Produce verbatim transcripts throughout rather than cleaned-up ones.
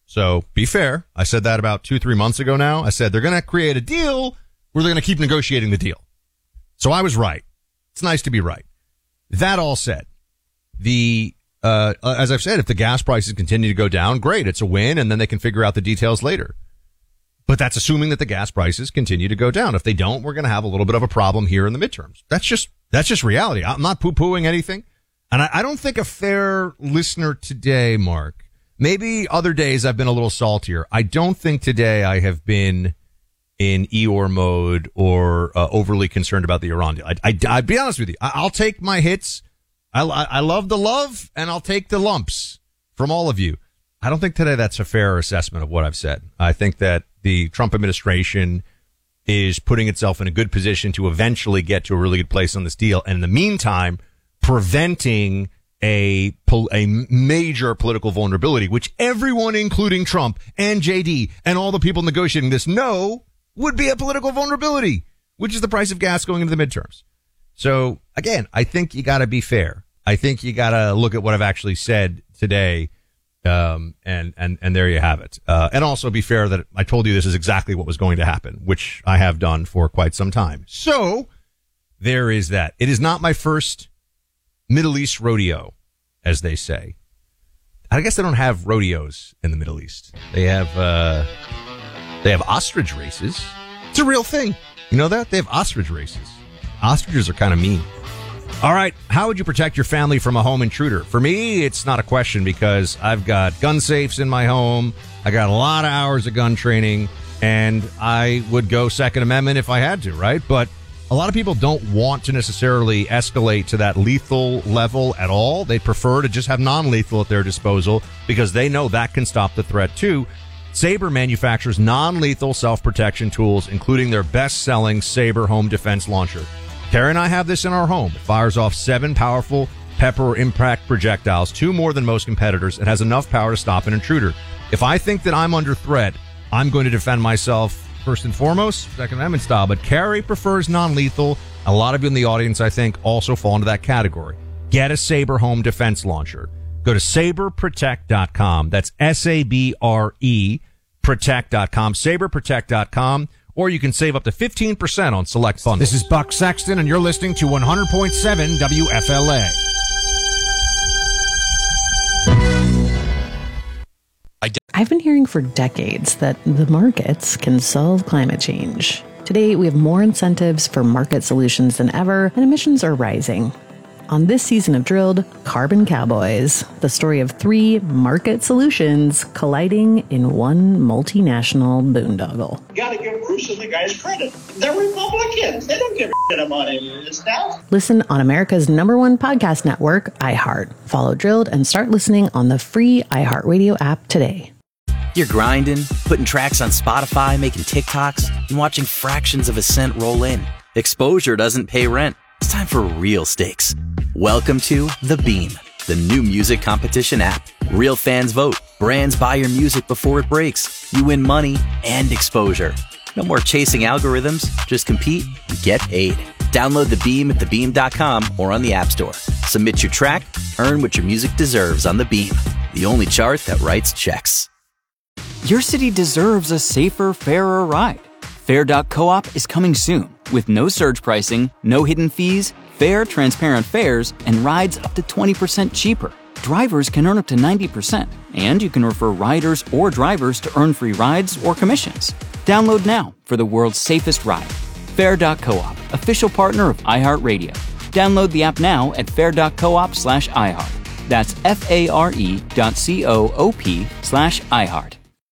So be fair. I said that about two, three months ago now. I said they're going to create a deal where they're going to keep negotiating the deal. So I was right. It's nice to be right. That all said, the uh as I've said, if the gas prices continue to go down, great. It's a win, and then they can figure out the details later. But that's assuming that the gas prices continue to go down. If they don't, we're going to have a little bit of a problem here in the midterms. That's just that's just reality. I'm not poo-pooing anything. And I, I don't think a fair listener today, Mark, maybe other days I've been a little saltier. I don't think today I have been in Eeyore mode or uh, overly concerned about the Iran deal. I, I, I'd be honest with you. I, I'll take my hits. I, I love the love, and I'll take the lumps from all of you. I don't think today that's a fair assessment of what I've said. I think that the Trump administration is putting itself in a good position to eventually get to a really good place on this deal. And in the meantime, preventing a a major political vulnerability, which everyone, including Trump and J D and all the people negotiating this, know would be a political vulnerability, which is the price of gas going into the midterms. So again, I think you got to be fair. I think you got to look at what I've actually said today. Um, and, and, and there you have it. Uh, and also be fair that I told you this is exactly what was going to happen, which I have done for quite some time. So there is that. It is not my first Middle East rodeo, as they say. I guess they don't have rodeos in the Middle East. They have, uh, they have ostrich races. It's a real thing. You know that? They have ostrich races. Ostriches are kind of mean. All right. How would you protect your family from a home intruder? For me, it's not a question because I've got gun safes in my home. I got a lot of hours of gun training, and I would go Second Amendment if I had to, right? But a lot of people don't want to necessarily escalate to that lethal level at all. They prefer to just have non-lethal at their disposal because they know that can stop the threat too. Sabre manufactures non-lethal self-protection tools, including their best-selling Sabre home defense launcher. Carrie and I have this in our home. It fires off seven powerful pepper impact projectiles, two more than most competitors. It has enough power to stop an intruder. If I think that I'm under threat, I'm going to defend myself first and foremost, Second Amendment style. But Carrie prefers non-lethal. A lot of you in the audience, I think, also fall into that category. Get a Sabre home defense launcher. Go to sabre protect dot com. That's S A B R E protect dot com. sabre protect dot com. Or you can save up to fifteen percent on select bundles. This is Buck Sexton, and you're listening to one hundred point seven W F L A. I've been hearing for decades that the markets can solve climate change. Today, we have more incentives for market solutions than ever, and emissions are rising. On this season of Drilled, Carbon Cowboys, the story of three market solutions colliding in one multinational boondoggle. You gotta give Bruce and the guys credit. They're Republicans. They don't give a shit about any of this now. Listen on America's number one podcast network, iHeart. Follow Drilled and start listening on the free iHeartRadio app today. You're grinding, putting tracks on Spotify, making TikToks, and watching fractions of a cent roll in. Exposure doesn't pay rent. It's time for real stakes. Welcome to The Beam, the new music competition app. Real fans vote. Brands buy your music before it breaks. You win money and exposure. No more chasing algorithms. Just compete and get paid. Download The Beam at the beam dot com or on the App Store. Submit your track. Earn what your music deserves on The Beam, the only chart that writes checks. Your city deserves a safer, fairer ride. Fair dot coop is coming soon with no surge pricing, no hidden fees, fair, transparent fares, and rides up to twenty percent cheaper. Drivers can earn up to ninety percent, and you can refer riders or drivers to earn free rides or commissions. Download now for the world's safest ride. Fair dot coop, official partner of iHeartRadio. Download the app now at fair dot coop slash iHeart. That's F-A-R-E dot C-O-O-P slash iHeart.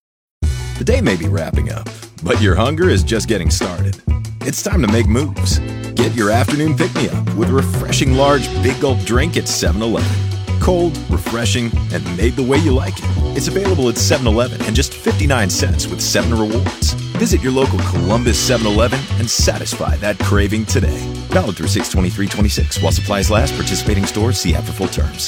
The day may be wrapping up, but your hunger is just getting started. It's time to make moves. Get your afternoon pick-me-up with a refreshing large Big Gulp drink at seven eleven. Cold, refreshing, and made the way you like it. It's available at seven eleven and just fifty-nine cents with seven rewards. Visit your local Columbus seven eleven and satisfy that craving today. Valid through six twenty-three twenty-six. While supplies last, participating stores see app for full terms.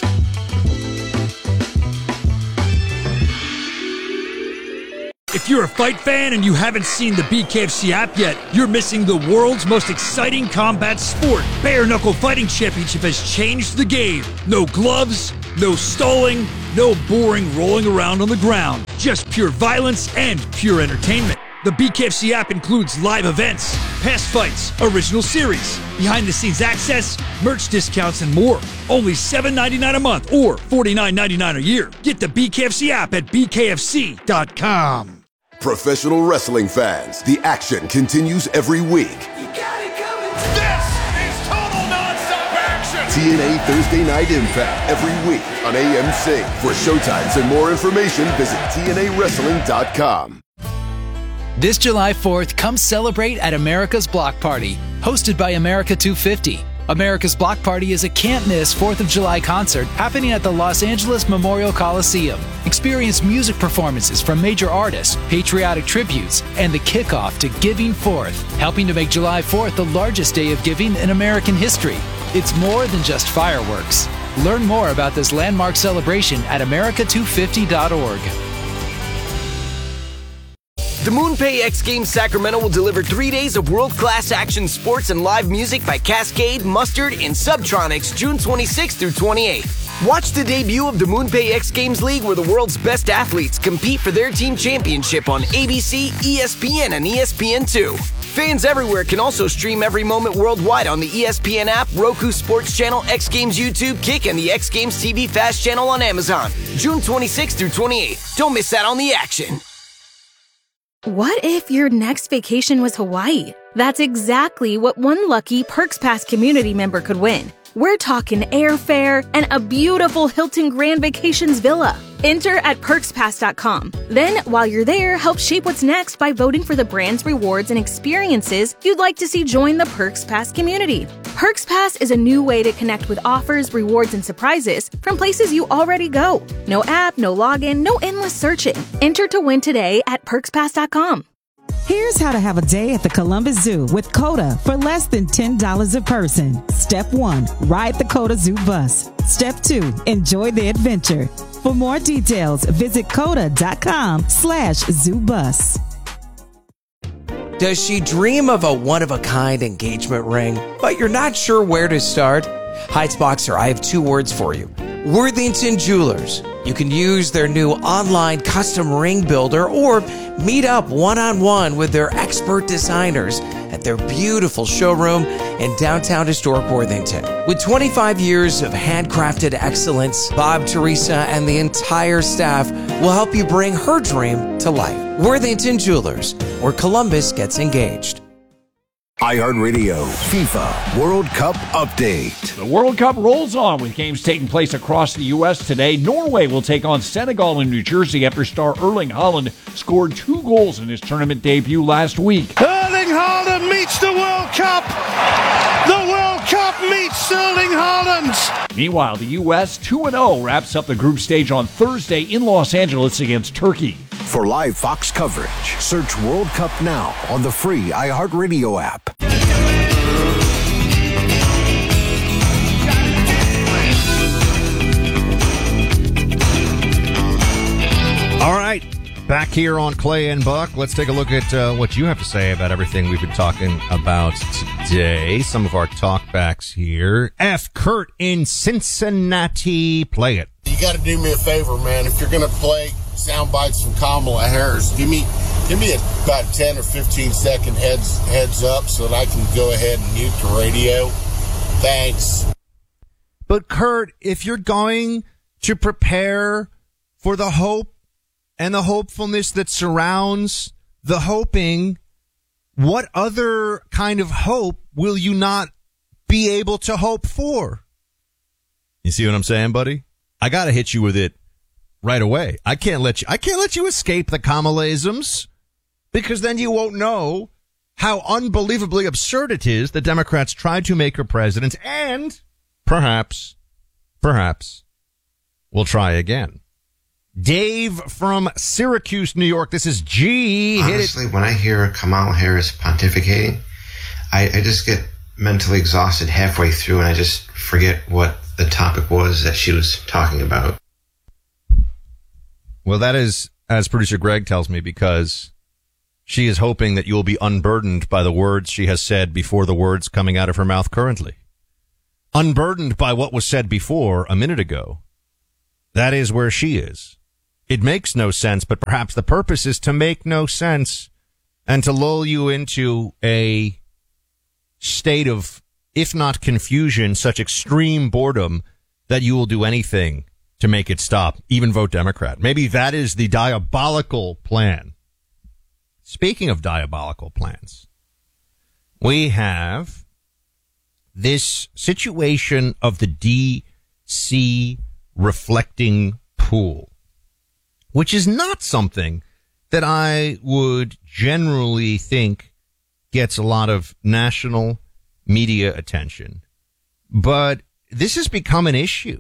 If you're a fight fan and you haven't seen the B K F C app yet, you're missing the world's most exciting combat sport. Bare Knuckle Fighting Championship has changed the game. No gloves, no stalling, no boring rolling around on the ground. Just pure violence and pure entertainment. The B K F C app includes live events, past fights, original series, behind-the-scenes access, merch discounts, and more. Only seven dollars and ninety-nine cents a month or forty-nine ninety-nine a year. Get the B K F C app at B K F C dot com. Professional wrestling fans, the action continues every week. You got it coming. This is total nonstop action. T N A Thursday Night Impact every week on A M C. For showtimes and more information, visit T N A wrestling dot com. This July fourth, come celebrate at America's Block Party, hosted by America two fifty. America's Block Party is a can't-miss fourth of July concert happening at the Los Angeles Memorial Coliseum. Experience music performances from major artists, patriotic tributes, and the kickoff to Giving Fourth, helping to make July fourth the largest day of giving in American history. It's more than just fireworks. Learn more about this landmark celebration at America two fifty dot org. The MoonPay X Games Sacramento will deliver three days of world-class action sports and live music by Cascade, Mustard, and Subtronics June twenty-sixth through twenty-eighth. Watch the debut of the MoonPay X Games League, where the world's best athletes compete for their team championship on A B C, E S P N, and E S P N two. Fans everywhere can also stream every moment worldwide on the E S P N app, Roku Sports Channel, X Games YouTube, Kick, and the X Games T V Fast Channel on Amazon. June twenty-sixth through twenty-eighth. Don't miss out on the action. What if your next vacation was Hawaii? That's exactly what one lucky Perks Pass community member could win. We're talking airfare and a beautiful Hilton Grand Vacations villa. Enter at perks pass dot com. Then, while you're there, help shape what's next by voting for the brands, rewards, and experiences you'd like to see join the Perks Pass community. Perks Pass is a new way to connect with offers, rewards, and surprises from places you already go. No app, no login, no endless searching. Enter to win today at perks pass dot com. Here's how to have a day at the Columbus Zoo with COTA for less than ten dollars a person. Step one, ride the COTA Zoo bus. Step two, enjoy the adventure. For more details, visit COTA dot com slash zoo bus. Does she dream of a one-of-a-kind engagement ring, but you're not sure where to start? Heights-Boxer, I have two words for you. Worthington Jewelers. You can use their new online custom ring builder or meet up one-on-one with their expert designers at their beautiful showroom in downtown historic Worthington. With twenty-five years of handcrafted excellence, Bob, Teresa, and the entire staff will help you bring her dream to life. Worthington Jewelers, where Columbus gets engaged. iHeartRadio FIFA World Cup Update. The World Cup rolls on with games taking place across the U S today. Norway will take on Senegal in New Jersey after star Erling Haaland scored two goals in his tournament debut last week. Erling Haaland meets the World Cup. The World Cup meets Erling Haaland. Meanwhile, the U S two and oh wraps up the group stage on Thursday in Los Angeles against Turkey. For live Fox coverage, search World Cup now on the free iHeartRadio app. All right, back here on Clay and Buck. Let's take a look at uh, what you have to say about everything we've been talking about today. Some of our talkbacks here. F. Kurt in Cincinnati. Play it. You got to do me a favor, man. If you're going to play sound bites from Kamala Harris, give me give me a, about ten or fifteen second heads heads up so that I can go ahead and mute the radio. Thanks. But Kurt, if you're going to prepare for the hope and the hopefulness that surrounds the hoping, what other kind of hope will you not be able to hope for? You see what I'm saying, buddy? I got to hit you with it right away. I can't let you, I can't let you escape the Kamalaisms, because then you won't know how unbelievably absurd it is the Democrats tried to make her president, and perhaps, perhaps, we'll try again. Dave from Syracuse, New York. This is G. Honestly, when I hear Kamala Harris pontificating, I, I just get mentally exhausted halfway through, and I just forget what the topic was that she was talking about. Well, that is as producer Greg tells me, because she is hoping that you will be unburdened by the words she has said before the words coming out of her mouth currently. Unburdened by what was said before a minute ago. That is where she is. It makes no sense, but perhaps the purpose is to make no sense and to lull you into a state of, if not confusion, such extreme boredom that you will do anything to make it stop, even vote Democrat. Maybe that is the diabolical plan. Speaking of diabolical plans, we have this situation of the D C reflecting pool, which is not something that I would generally think gets a lot of national media attention. But this has become an issue,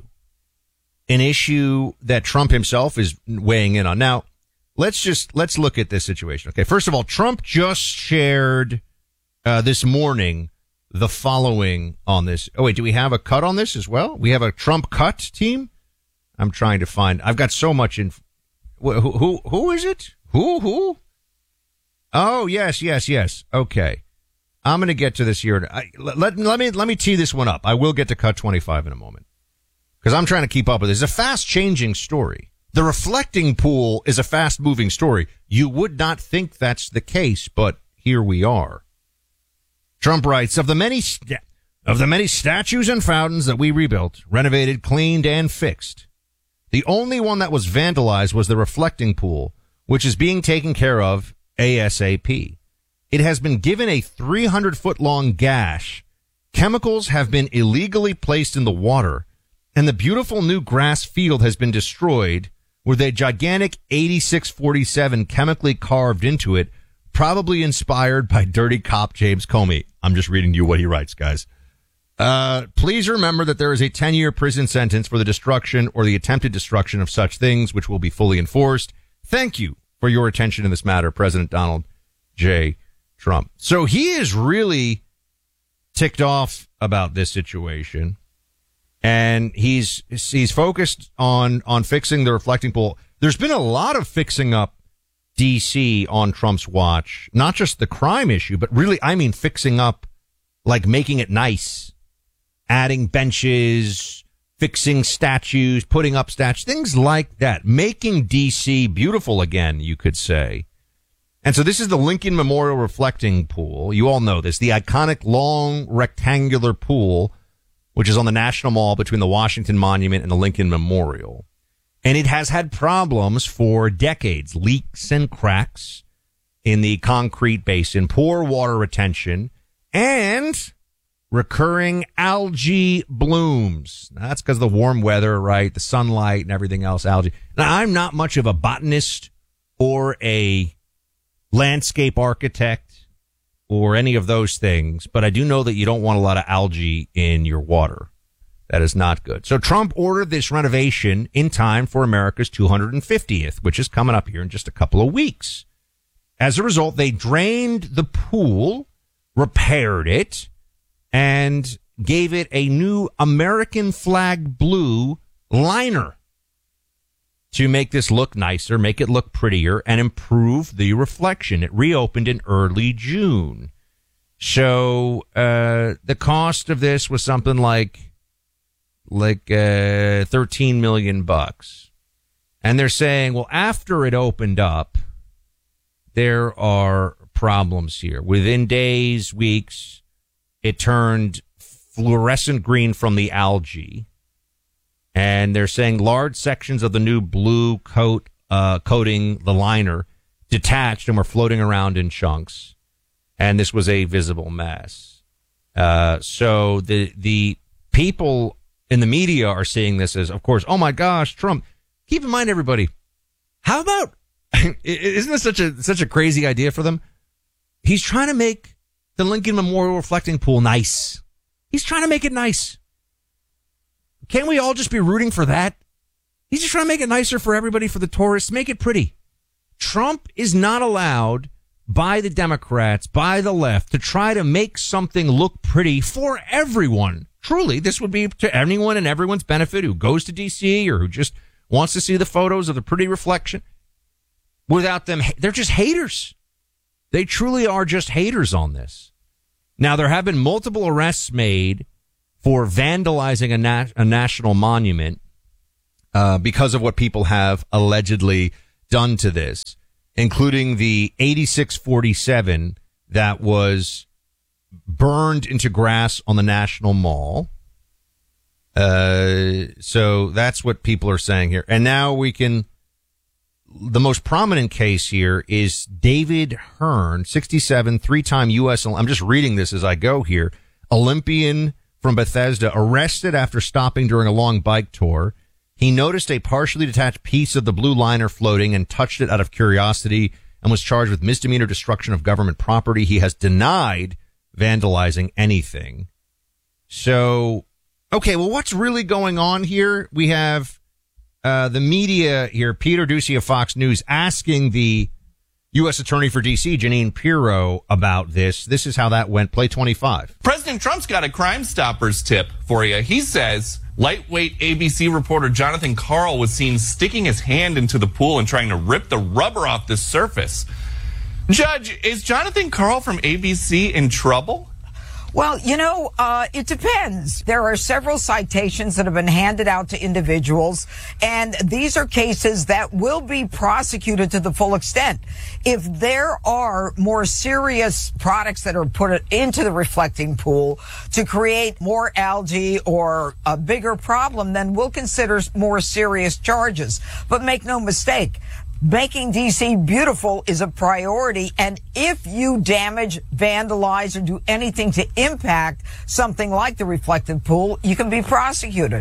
an issue that Trump himself is weighing in on. Now, let's just, let's look at this situation. Okay. First of all, Trump just shared uh, this morning the following on this. Oh, wait, do we have a cut on this as well? We have a Trump cut team? I'm trying to find, I've got so much in, who, who, who is it? Who, who? Oh, yes, yes, yes. Okay. I'm going to get to this here. I, let, let, let me, let me tee this one up. I will get to cut twenty-five in a moment because I'm trying to keep up with this. It's a fast changing story. The reflecting pool is a fast moving story. You would not think that's the case, but here we are. Trump writes, of the many, st- of the many statues and fountains that we rebuilt, renovated, cleaned, and fixed, the only one that was vandalized was the reflecting pool, which is being taken care of ASAP. It has been given a three hundred foot long gash. Chemicals have been illegally placed in the water, and the beautiful new grass field has been destroyed with a gigantic eighty-six forty-seven chemically carved into it, probably inspired by dirty cop James Comey. I'm just reading you what he writes, guys. Uh, please remember that there is a ten year prison sentence for the destruction or the attempted destruction of such things, which will be fully enforced. Thank you for your attention in this matter, President Donald J. Trump. So he is really ticked off about this situation, and he's he's focused on on fixing the reflecting pool. There's been a lot of fixing up D C on Trump's watch, not just the crime issue, but really, I mean, fixing up, like making it nice. Adding benches, fixing statues, putting up statues, things like that. Making D C beautiful again, you could say. And so this is the Lincoln Memorial Reflecting Pool. You all know this. The iconic long rectangular pool, which is on the National Mall between the Washington Monument and the Lincoln Memorial. And it has had problems for decades. Leaks and cracks in the concrete basin, poor water retention, and recurring algae blooms. Now, that's because of the warm weather, right? The sunlight and everything else, algae. Now, I'm not much of a botanist or a landscape architect or any of those things, but I do know that you don't want a lot of algae in your water. That is not good. So Trump ordered this renovation in time for America's two hundred fiftieth, which is coming up here in just a couple of weeks. As a result, they drained the pool, repaired it, and gave it a new American flag blue liner to make this look nicer, make it look prettier, and improve the reflection. It reopened in early June. So uh the cost of this was something like like uh thirteen million bucks. And they're saying, well, after it opened up, there are problems here. Within days, weeks, it turned fluorescent green from the algae. And they're saying large sections of the new blue coat, uh, coating the liner detached and were floating around in chunks. And this was a visible mess. Uh, so the, the people in the media are seeing this as, of course, oh my gosh, Trump. Keep in mind, everybody, how about, isn't this such a, such a crazy idea for them? He's trying to make the Lincoln Memorial Reflecting Pool nice. He's trying to make it nice. Can't we all just be rooting for that? He's just trying to make it nicer for everybody, for the tourists, make it pretty. Trump is not allowed by the Democrats, by the left, to try to make something look pretty for everyone. Truly, this would be to anyone and everyone's benefit who goes to D C or who just wants to see the photos of the pretty reflection. without them. They're just haters. They truly are just haters on this. Now, there have been multiple arrests made for vandalizing a, na- a national monument uh, because of what people have allegedly done to this, including the eighty-six forty-seven that was burned into grass on the National Mall. Uh, so that's what people are saying here. And now we can, the most prominent case here is David Hearn, sixty-seven, three-time U S, I'm just reading this as I go here, Olympian from Bethesda, arrested after stopping during a long bike tour. He noticed a partially detached piece of the blue liner floating and touched it out of curiosity and was charged with misdemeanor destruction of government property. He has denied vandalizing anything. So, okay, well, what's really going on here? We have uh, the media here, Peter Doocy of Fox News, asking the U S Attorney for D C, Jeanine Pirro, about this. This is how that went. Play twenty-five. President Trump's got a Crime Stoppers tip for you. He says lightweight A B C reporter Jonathan Karl was seen sticking his hand into the pool and trying to rip the rubber off the surface. Judge, is Jonathan Karl from A B C in trouble? Well, you know, uh, it depends. There are several citations that have been handed out to individuals, and these are cases that will be prosecuted to the full extent. If there are more serious products that are put into the reflecting pool to create more algae or a bigger problem, then we'll consider more serious charges. But make no mistake, making D C beautiful is a priority, and if you damage, vandalize, or do anything to impact something like the reflective pool, you can be prosecuted.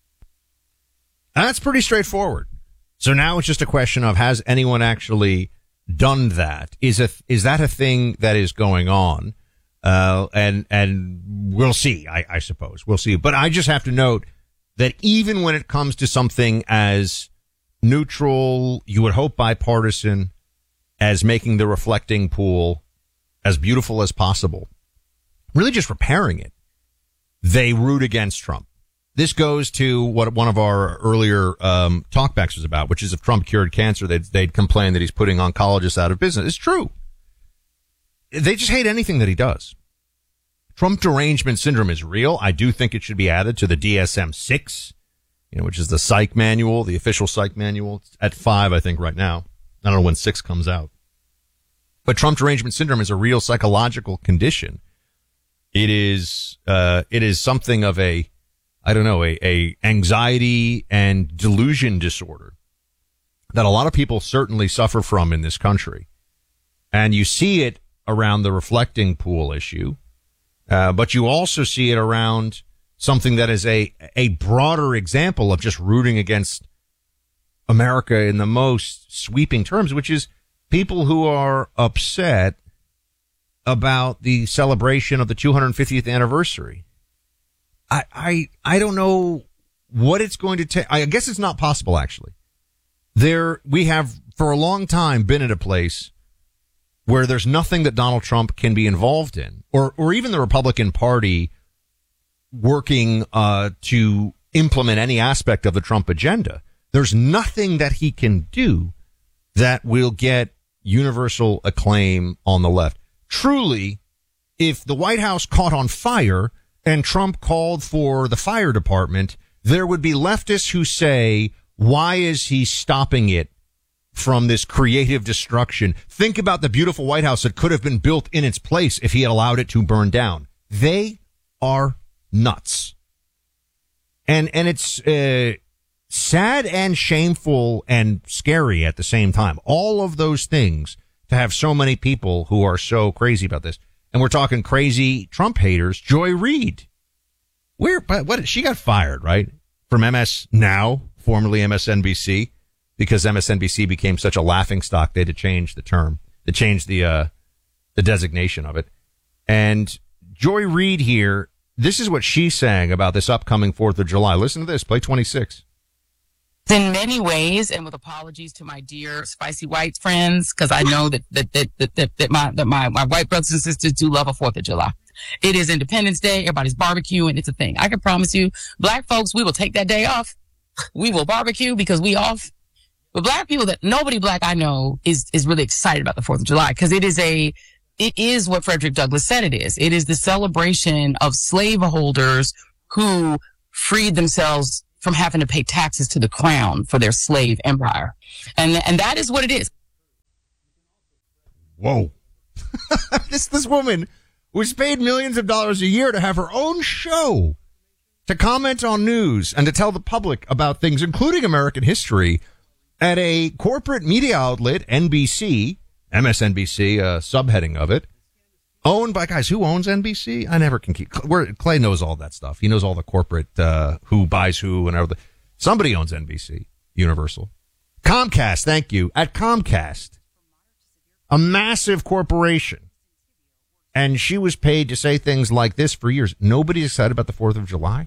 That's pretty straightforward. So now it's just a question of, has anyone actually done that? Is a, is that a thing that is going on? Uh, and, and we'll see, I, I suppose. We'll see. But I just have to note that even when it comes to something as neutral, you would hope bipartisan, as making the reflecting pool as beautiful as possible, really just repairing it, they root against Trump. This goes to what one of our earlier um, talkbacks was about, which is if Trump cured cancer, they'd, they'd complain that he's putting oncologists out of business. It's true. They just hate anything that he does. Trump derangement syndrome is real. I do think it should be added to the D S M six, you know, which is the psych manual, the official psych manual. It's at five, I think, right now. I don't know when six comes out. But Trump derangement syndrome is a real psychological condition. It is, uh, it is something of a, I don't know, a, a anxiety and delusion disorder that a lot of people certainly suffer from in this country. And you see it around the reflecting pool issue. Uh, but you also see it around something that is a, a broader example of just rooting against America in the most sweeping terms, which is people who are upset about the celebration of the two hundred fiftieth anniversary. I, I, I don't know what it's going to take. I guess it's not possible, actually. There, we have for a long time been at a place where there's nothing that Donald Trump can be involved in, or, or even the Republican Party working uh, to implement any aspect of the Trump agenda. There's nothing that he can do that will get universal acclaim on the left. Truly, if the White House caught on fire and Trump called for the fire department, there would be leftists who say, why is he stopping it from this creative destruction? Think about the beautiful White House that could have been built in its place if he had allowed it to burn down. They are nuts. And, and it's, uh, sad and shameful and scary at the same time. All of those things, to have so many people who are so crazy about this. And we're talking crazy Trump haters. Joy Reid. Where, what, she got fired, right? From M S Now, formerly M S N B C, because M S N B C became such a laughing stock, they had to change the term, to change the, uh, the designation of it. And Joy Reid here, this is what she's saying about this upcoming fourth of July. Listen to this. Play twenty-six. In many ways, and with apologies to my dear spicy white friends, because I know that that, that that that that my that my my white brothers and sisters do love a Fourth of July. It is Independence Day. Everybody's barbecuing. It's a thing. I can promise you, black folks, we will take that day off. We will barbecue because we off. But black people that nobody black I know is, is really excited about the fourth of July because it is a, it is what Frederick Douglass said it is. It is the celebration of slaveholders who freed themselves from having to pay taxes to the crown for their slave empire. And, and that is what it is. Whoa. this, this woman was paid millions of dollars a year to have her own show, to comment on news and to tell the public about things, including American history, at a corporate media outlet, N B C, M S N B C, uh, subheading of it, owned by guys. Who owns N B C? I never can keep. Clay knows all that stuff. He knows all the corporate, uh, who buys who and everything. Somebody owns N B C, Universal. Comcast, thank you. At Comcast, a massive corporation. And she was paid to say things like this for years. Nobody's excited about the fourth of July.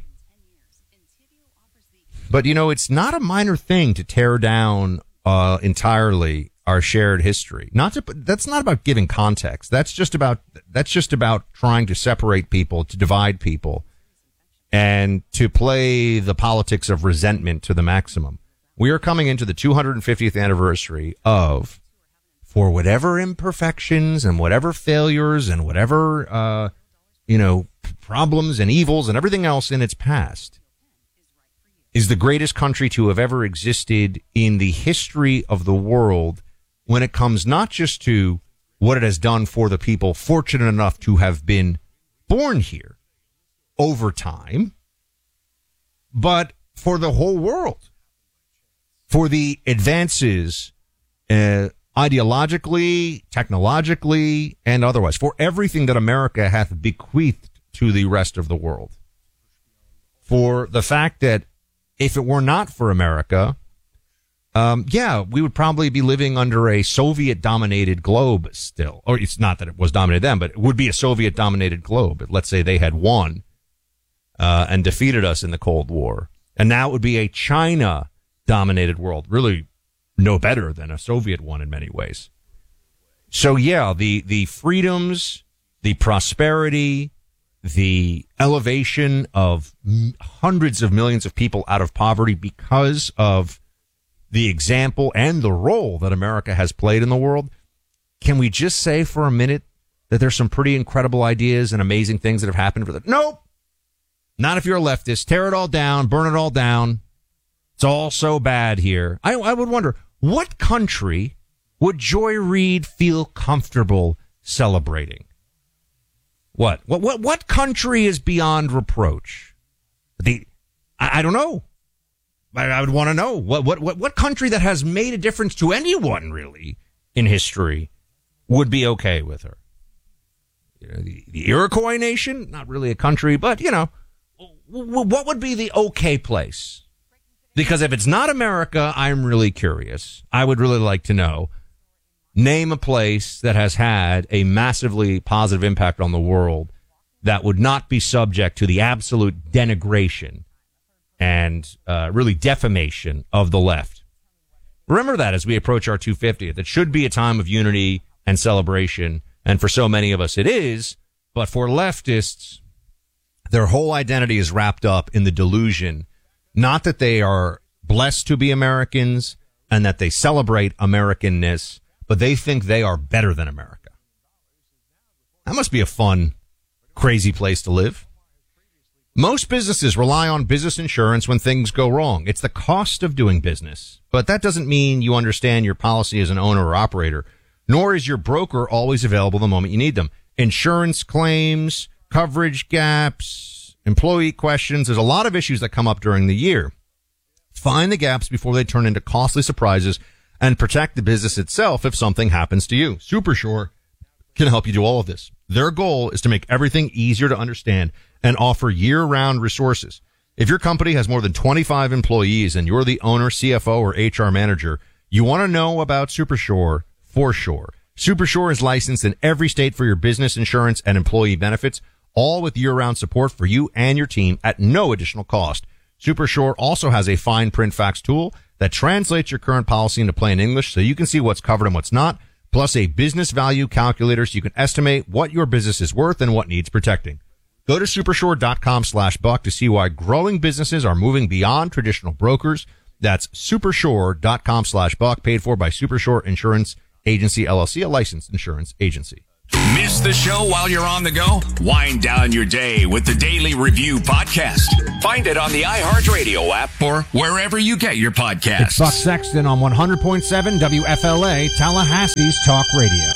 But, you know, it's not a minor thing to tear down uh, entirely our shared history. Not to, that's not about giving context. That's just about that's just about trying to separate people, to divide people, and to play the politics of resentment to the maximum. We are coming into the two hundred fiftieth anniversary of, for whatever imperfections and whatever failures and whatever, uh, you know, problems and evils and everything else in its past, is the greatest country to have ever existed in the history of the world when it comes not just to what it has done for the people fortunate enough to have been born here over time, but for the whole world, for the advances uh, ideologically, technologically, and otherwise, for everything that America hath bequeathed to the rest of the world, for the fact that if it were not for America, um, yeah, we would probably be living under a Soviet-dominated globe still. Or it's not that it was dominated then, but it would be a Soviet-dominated globe. Let's say they had won uh, and defeated us in the Cold War. And now it would be a China-dominated world. Really no better than a Soviet one in many ways. So, yeah, the, the freedoms, the prosperity, the elevation of hundreds of millions of people out of poverty because of the example and the role that America has played in the world. Can we just say for a minute that there's some pretty incredible ideas and amazing things that have happened for that? Nope. Not if you're a leftist. Tear it all down. Burn it all down. It's all so bad here. I, I would wonder, what country would Joy Reid feel comfortable celebrating? What? What? What? What country is beyond reproach? The, I, I don't know. I, I would want to know what, what, what, what country that has made a difference to anyone really in history would be okay with her. You know, the, the Iroquois nation, not really a country, but you know, w- what would be the okay place? Because if it's not America, I'm really curious. I would really like to know. Name a place that has had a massively positive impact on the world that would not be subject to the absolute denigration and uh, really defamation of the left. Remember that as we approach our two hundred fiftieth. It should be a time of unity and celebration, and for so many of us it is, but for leftists, their whole identity is wrapped up in the delusion, not that they are blessed to be Americans and that they celebrate Americanness, but they think they are better than America. That must be a fun, crazy place to live. Most businesses rely on business insurance when things go wrong. It's the cost of doing business. But that doesn't mean you understand your policy as an owner or operator, nor is your broker always available the moment you need them. Insurance claims, coverage gaps, employee questions. There's a lot of issues that come up during the year. Find the gaps before they turn into costly surprises and protect the business itself if something happens to you. Supershore can help you do all of this. Their goal is to make everything easier to understand and offer year-round resources. If your company has more than twenty-five employees and you're the owner, C F O, or H R manager, you want to know about Supershore for sure. Supershore is licensed in every state for your business insurance and employee benefits, all with year-round support for you and your team at no additional cost. Supershore also has a fine print fax tool that translates your current policy into plain English so you can see what's covered and what's not, plus a business value calculator so you can estimate what your business is worth and what needs protecting. Go to supershore.com slash buck to see why growing businesses are moving beyond traditional brokers That's supershore.com slash buck, paid for by Supershore Insurance Agency, L L C, a licensed insurance agency. Miss the show while you're on the go? Wind down your day with the Daily Review podcast. Find it on the iHeartRadio app or wherever you get your podcasts. It's Buck Sexton on one hundred point seven W F L A, Tallahassee's Talk Radio.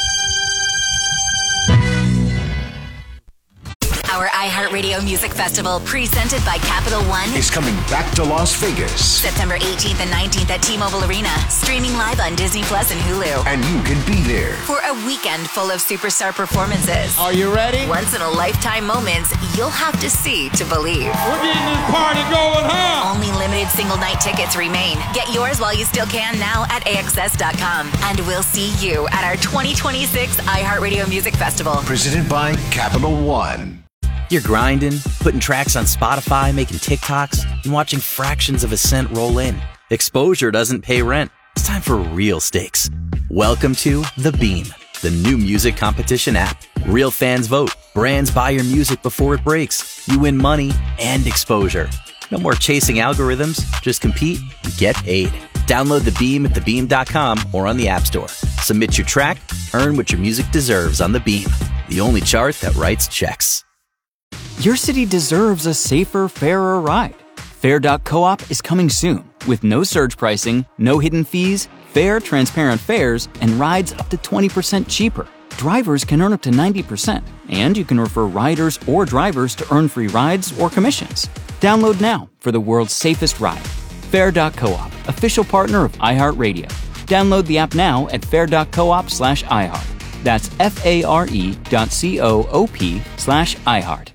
Our iHeartRadio Music Festival, presented by Capital One, is coming back to Las Vegas. September eighteenth and nineteenth at T-Mobile Arena, streaming live on Disney Plus and Hulu. And you can be there for a weekend full of superstar performances. Are you ready? Once in a lifetime moments you'll have to see to believe. We're getting this party going, huh? Only limited single night tickets remain. Get yours while you still can now at A X S dot com. And we'll see you at our twenty twenty-six iHeartRadio Music Festival. Presented by Capital One. You're grinding, putting tracks on Spotify, making TikToks, and watching fractions of a cent roll in. Exposure doesn't pay rent. It's time for real stakes. Welcome to The Beam, the new music competition app. Real fans vote. Brands buy your music before it breaks. You win money and exposure. No more chasing algorithms. Just compete and get paid. Download The Beam at the beam dot com or on the App Store. Submit your track, earn what your music deserves on The Beam, the only chart that writes checks. Your city deserves a safer, fairer ride. Fair dot coop is coming soon with no surge pricing, no hidden fees, fair, transparent fares, and rides up to twenty percent cheaper. Drivers can earn up to ninety percent, and you can refer riders or drivers to earn free rides or commissions. Download now for the world's safest ride. Fair dot coop, official partner of iHeartRadio. Download the app now at fair dot coop slash iHeart. That's F-A-R-E dot C-O-O-P slash iHeart.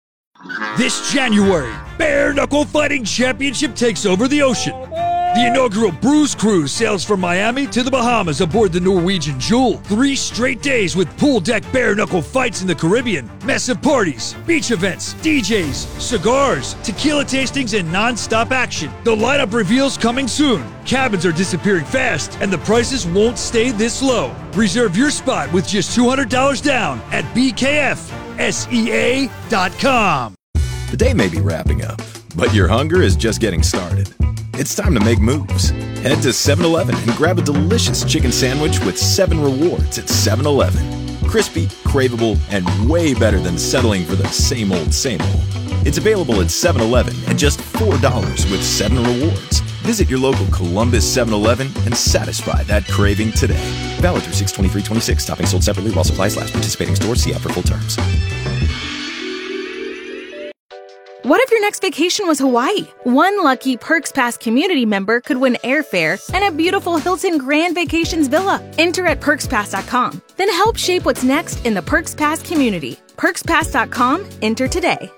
This January, Bare Knuckle Fighting Championship takes over the ocean. The inaugural Bruise Cruise sails from Miami to the Bahamas aboard the Norwegian Jewel. Three straight days with pool deck bare knuckle fights in the Caribbean, massive parties, beach events, D Js, cigars, tequila tastings, and non-stop action. The lineup reveals coming soon. Cabins are disappearing fast, and the prices won't stay this low. Reserve your spot with just two hundred dollars down at B K F S E A dot com. The day may be wrapping up, but your hunger is just getting started. It's time to make moves. Head to seven eleven and grab a delicious chicken sandwich with seven rewards at seven eleven. Crispy, craveable, and way better than settling for the same old, same old. It's available at seven eleven at just four dollars with seven rewards. Visit your local Columbus seven eleven and satisfy that craving today. Valid through six twenty-three twenty-six. Topping sold separately while supplies last. Participating stores. See app for full terms. What if your next vacation was Hawaii? One lucky Perks Pass community member could win airfare and a beautiful Hilton Grand Vacations villa. Enter at perks pass dot com. Then help shape what's next in the Perks Pass community. perks pass dot com. Enter today.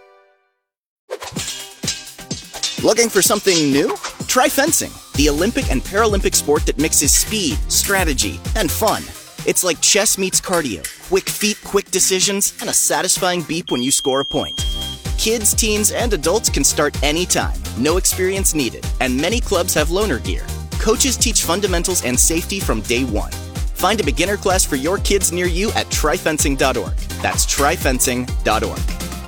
Looking for something new? Try fencing, the Olympic and Paralympic sport that mixes speed, strategy, and fun. It's like chess meets cardio. Quick feet, quick decisions, and a satisfying beep when you score a point. Kids, teens, and adults can start anytime. No experience needed. And many clubs have loaner gear. Coaches teach fundamentals and safety from day one. Find a beginner class for your kids near you at try fencing dot org. That's try fencing dot org.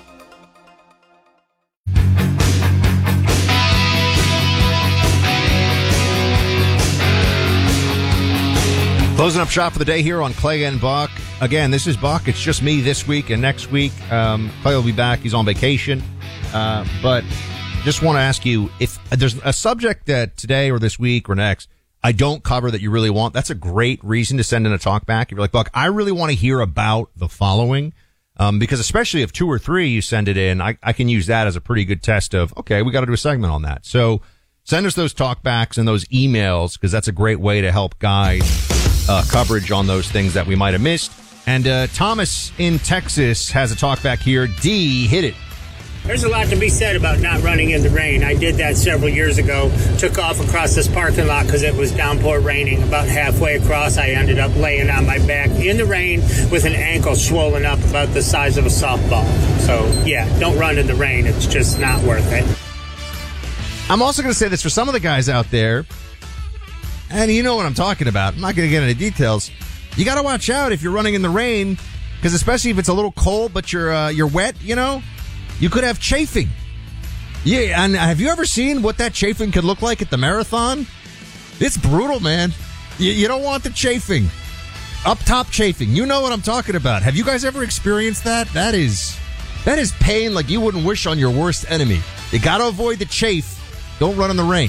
Closing up shop for the day here on Clay and Buck. Again, this is Buck. It's just me this week and next week. Um, Clay will be back. He's on vacation. Uh, but just want to ask you if there's a subject that today or this week or next I don't cover that you really want. That's a great reason to send in a talk back. If you're like, Buck, I really want to hear about the following. Um, because especially if two or three you send it in, I, I can use that as a pretty good test of, okay, we got to do a segment on that. So send us those talkbacks and those emails because that's a great way to help guide Uh, coverage on those things that we might have missed. And uh, Thomas in Texas has a talk back here. D, hit it. There's a lot to be said about not running in the rain. I did that several years ago. Took off across this parking lot because it was downpour raining. About halfway across, I ended up laying on my back in the rain with an ankle swollen up about the size of a softball. So, yeah, don't run in the rain. It's just not worth it. I'm also going to say this for some of the guys out there, and you know what I'm talking about. I'm not going to get into details. You got to watch out if you're running in the rain, because especially if it's a little cold, but you're uh, you're wet, you know, you could have chafing. Yeah, and have you ever seen what that chafing could look like at the marathon? It's brutal, man. You, you don't want the chafing. Up top chafing. You know what I'm talking about. Have you guys ever experienced that? That is that is pain like you wouldn't wish on your worst enemy. You got to avoid the chafe. Don't run in the rain.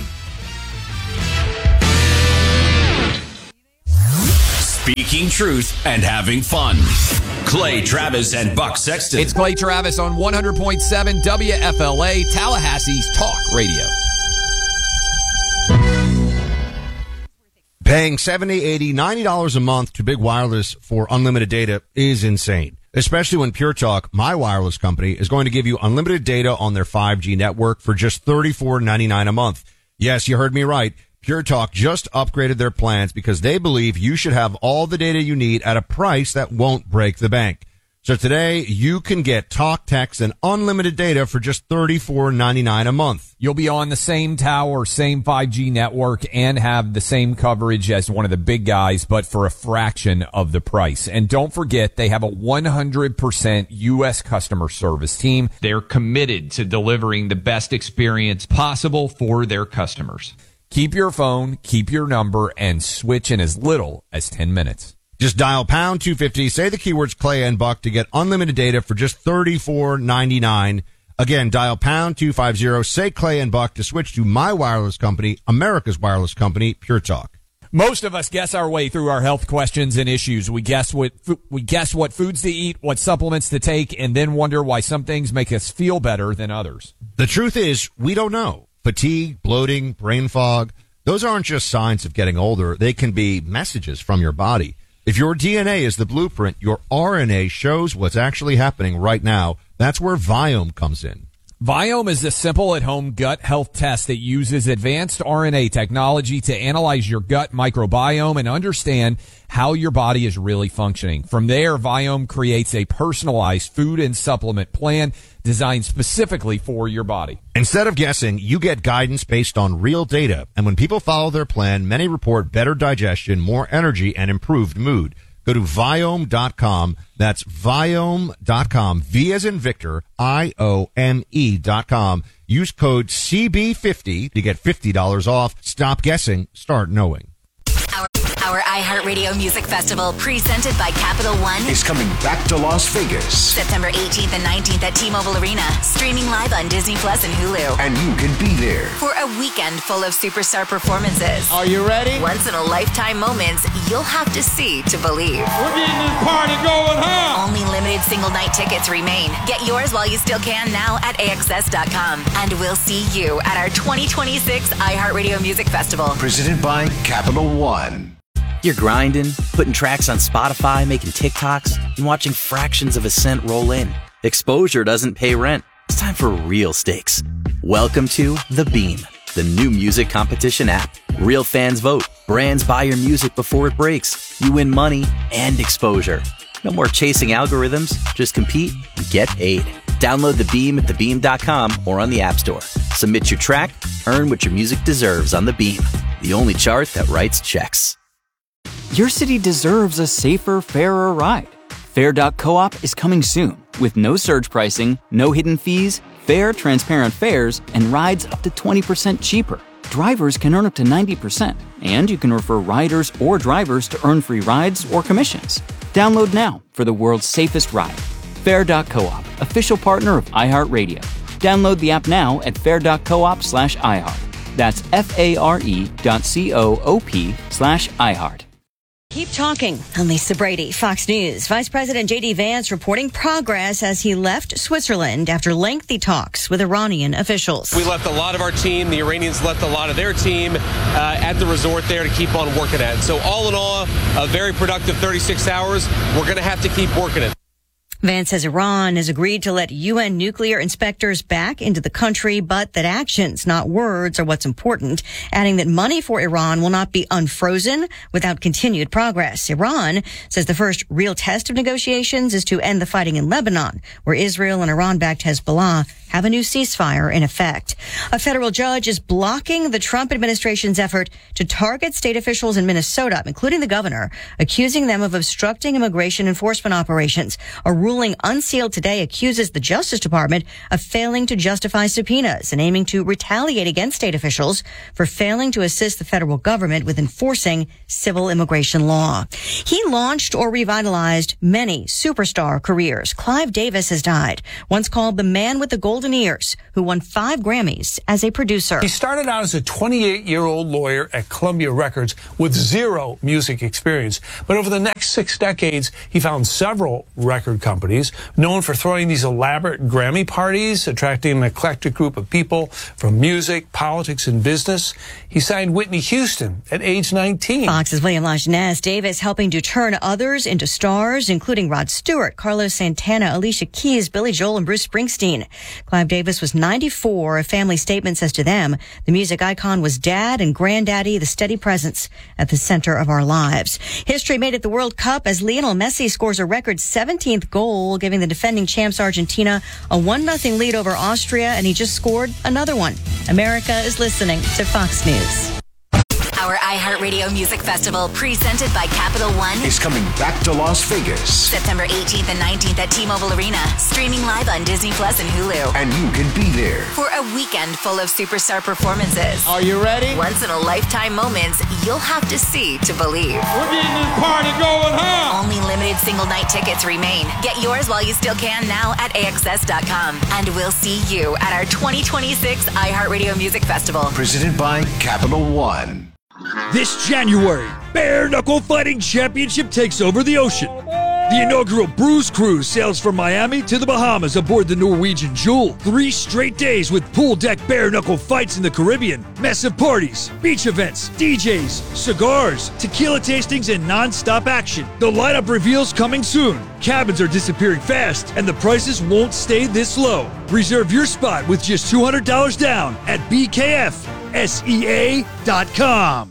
Speaking truth and having fun. Clay Travis and Buck Sexton. It's Clay Travis on one hundred point seven W F L A, Tallahassee's Talk Radio. Paying seventy dollars, eighty dollars, ninety dollars a month to Big Wireless for unlimited data is insane, especially when Pure Talk, my wireless company, is going to give you unlimited data on their five G network for just thirty-four ninety-nine a month. Yes, you heard me right. Pure Talk just upgraded their plans because they believe you should have all the data you need at a price that won't break the bank. So today, you can get talk, text, and unlimited data for just thirty-four ninety-nine a month. You'll be on the same tower, same five G network, and have the same coverage as one of the big guys, but for a fraction of the price. And don't forget, they have a one hundred percent U S customer service team. They're committed to delivering the best experience possible for their customers. Keep your phone, keep your number, and switch in as little as ten minutes. Just dial pound two fifty, say the keywords Clay and Buck to get unlimited data for just thirty-four ninety-nine. Again, dial pound two fifty, say Clay and Buck to switch to my wireless company, America's wireless company, Pure Talk. Most of us guess our way through our health questions and issues. We guess what we guess what foods to eat, what supplements to take, and then wonder why some things make us feel better than others. The truth is, we don't know. Fatigue, bloating, brain fog, those aren't just signs of getting older. They can be messages from your body. If your D N A is the blueprint, your R N A shows what's actually happening right now. That's where Viome comes in. Viome is a simple at-home gut health test that uses advanced R N A technology to analyze your gut microbiome and understand how your body is really functioning. From there, Viome creates a personalized food and supplement plan designed specifically for your body. Instead of guessing, you get guidance based on real data. And when people follow their plan, many report better digestion, more energy, and improved mood. Go to Viome dot com. That's Viome dot com. V as in Victor, I O M E dot com. Use code C B fifty to get fifty dollars off. Stop guessing. Start knowing. Our, our iHeartRadio Music Festival, presented by Capital One, is coming back to Las Vegas. September eighteenth and nineteenth at T-Mobile Arena. Streaming live on Disney Plus and Hulu. And you can be there for a weekend full of superstar performances. Are you ready? Once-in-a-lifetime moments you'll have to see to believe. We're getting this party going, huh? Only limited single-night tickets remain. Get yours while you still can now at A X S dot com. And we'll see you at our twenty twenty-six iHeartRadio Music Festival. Presented by Capital One. You're grinding, putting tracks on Spotify, making TikToks, and watching fractions of a cent roll in. Exposure doesn't pay rent. It's time for real stakes. Welcome to The Beam, the new music competition app. Real fans vote. Brands buy your music before it breaks. You win money and exposure. No more chasing algorithms. Just compete and get paid. Download The Beam at the beam dot com or on the App Store. Submit your track, earn what your music deserves on The Beam, the only chart that writes checks. Your city deserves a safer, fairer ride. Fair dot coop is coming soon with no surge pricing, no hidden fees, fair, transparent fares, and rides up to twenty percent cheaper. Drivers can earn up to ninety percent, and you can refer riders or drivers to earn free rides or commissions. Download now for the world's safest ride. Fair dot coop, official partner of iHeartRadio. Download the app now at fair dot coop slash iHeart. That's F-A-R-E dot C-O-O-P slash iHeart. Keep talking. I'm Lisa Brady, Fox News. Vice President J D Vance reporting progress as he left Switzerland after lengthy talks with Iranian officials. We left a lot of our team. The Iranians left a lot of their team uh, at the resort there to keep on working at it. So all in all, a very productive thirty-six hours. We're going to have to keep working it. Vance says Iran has agreed to let U N nuclear inspectors back into the country, but that actions, not words, are what's important, adding that money for Iran will not be unfrozen without continued progress. Iran says the first real test of negotiations is to end the fighting in Lebanon, where Israel and Iran-backed Hezbollah have a new ceasefire in effect. A federal judge is blocking the Trump administration's effort to target state officials in Minnesota, including the governor, accusing them of obstructing immigration enforcement operations. A ruling unsealed today accuses the Justice Department of failing to justify subpoenas and aiming to retaliate against state officials for failing to assist the federal government with enforcing civil immigration law. He launched or revitalized many superstar careers. Clive Davis has died, once called the man with the golden ears, who won five Grammys as a producer. He started out as a twenty-eight-year-old lawyer at Columbia Records with zero music experience. But over the next six decades, he found several record companies known for throwing these elaborate Grammy parties, attracting an eclectic group of people from music, politics, and business. He signed Whitney Houston at age nineteen. Fox's William Lajeunesse. Davis helping to turn others into stars, including Rod Stewart, Carlos Santana, Alicia Keys, Billy Joel, and Bruce Springsteen. Clive Davis was ninety-four. A family statement says to them, the music icon was dad and granddaddy, the steady presence at the center of our lives. History made it the World Cup as Lionel Messi scores a record seventeenth goal, giving the defending champs Argentina a one nothing lead over Austria, and he just scored another one. America is listening to Fox News. Our iHeartRadio Music Festival, presented by Capital One, is coming back to Las Vegas. September eighteenth and nineteenth at T-Mobile Arena, streaming live on Disney Plus and Hulu. And you can be there For a weekend full of superstar performances. Are you ready? Once-in-a-lifetime moments you'll have to see to believe. We're getting this party going, huh? Only limited single-night tickets remain. Get yours while you still can now at A X S dot com. And we'll see you at our twenty twenty-six iHeartRadio Music Festival. Presented by Capital One. This January, Bare Knuckle Fighting Championship takes over the ocean. The inaugural Bruise Cruise sails from Miami to the Bahamas aboard the Norwegian Jewel. Three straight days with pool deck bare knuckle fights in the Caribbean, massive parties, beach events, D Js, cigars, tequila tastings, and non-stop action. The lineup reveals coming soon. Cabins are disappearing fast, and the prices won't stay this low. Reserve your spot with just two hundred dollars down at B K F S E A dot com.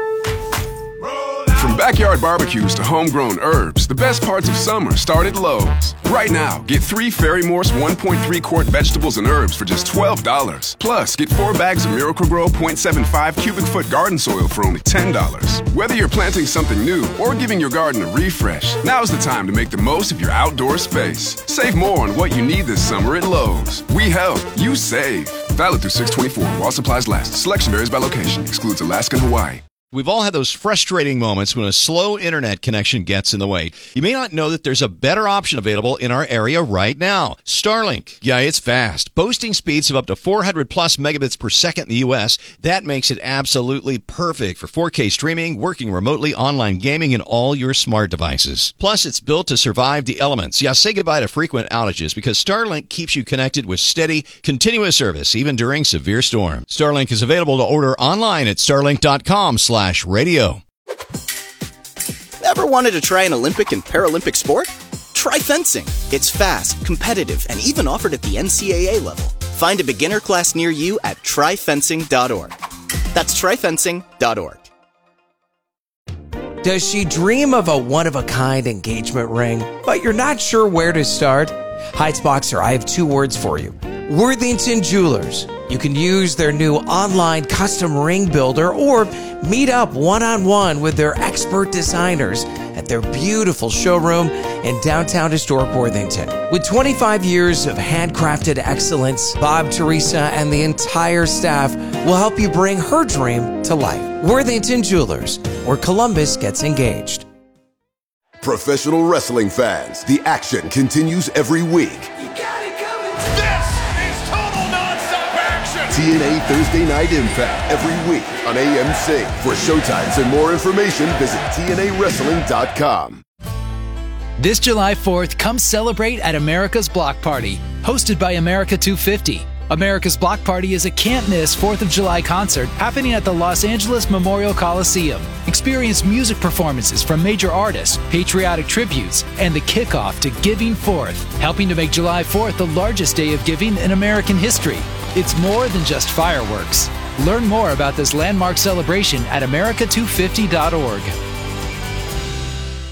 From backyard barbecues to homegrown herbs, the best parts of summer start at Lowe's. Right now, get three Ferry Morse one point three quart vegetables and herbs for just twelve dollars. Plus, get four bags of Miracle-Gro zero point seven five cubic foot garden soil for only ten dollars. Whether you're planting something new or giving your garden a refresh, now's the time to make the most of your outdoor space. Save more on what you need this summer at Lowe's. We help, you save. Valid through six twenty-four while supplies last. Selection varies by location. Excludes Alaska and Hawaii. We've all had those frustrating moments when a slow internet connection gets in the way. You may not know that there's a better option available in our area right now. Starlink. Yeah, it's fast. Boasting speeds of up to four hundred plus megabits per second in the U S. That makes it absolutely perfect for four K streaming, working remotely, online gaming, and all your smart devices. Plus, it's built to survive the elements. Yeah, say goodbye to frequent outages because Starlink keeps you connected with steady, continuous service, even during severe storms. Starlink is available to order online at starlink dot com slash radio. Ever wanted to try an Olympic and Paralympic sport? Try fencing. It's fast, competitive, and even offered at the N C A A level. Find a beginner class near you at try fencing dot org. That's try fencing dot org. Does she dream of a one-of-a-kind engagement ring, but you're not sure where to start? Heights Boxer, I have two words for you. Worthington Jewelers. You can use their new online custom ring builder or meet up one-on-one with their expert designers at their beautiful showroom in downtown historic Worthington. With twenty-five years of handcrafted excellence, Bob, Teresa, and the entire staff will help you bring her dream to life. Worthington Jewelers, where Columbus gets engaged. Professional wrestling fans, the action continues every week. T N A Thursday Night Impact every week on A M C. For showtimes and more information, visit T N A wrestling dot com. This July fourth, come celebrate at America's Block Party, hosted by America two fifty. America's Block Party is a can't-miss fourth of July concert happening at the Los Angeles Memorial Coliseum. Experience music performances from major artists, patriotic tributes, and the kickoff to Giving Fourth, helping to make July fourth the largest day of giving in American history. It's more than just fireworks. Learn more about this landmark celebration at America two fifty dot org.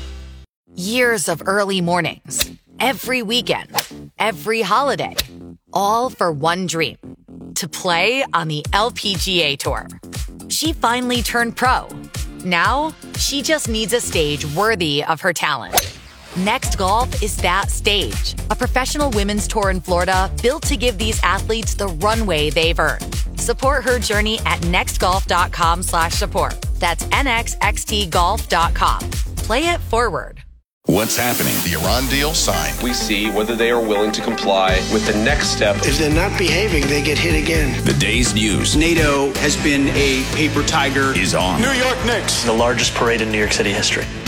Years of early mornings, every weekend, every holiday. all for one dream, to play on the L P G A Tour. She finally turned pro. Now, she just needs a stage worthy of her talent. Next Golf is that stage, a professional women's tour in Florida built to give these athletes the runway they've earned. Support her journey at nextgolf.com slash support. That's N X X T golf dot com. Play it forward. What's happening? The Iran deal signed. We see whether they are willing to comply with the next step. If they're not behaving, they get hit again. The day's news. NATO has been a paper tiger. Is on. New York Knicks. The largest parade in New York City history.